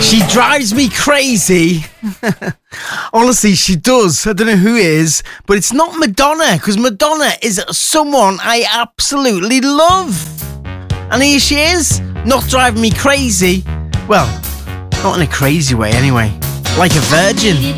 She drives me crazy. Honestly, she does. I don't know who it is, but it's not Madonna, because Madonna is someone I absolutely love. And here she is, not driving me crazy. Well, not in a crazy way anyway. Like a virgin.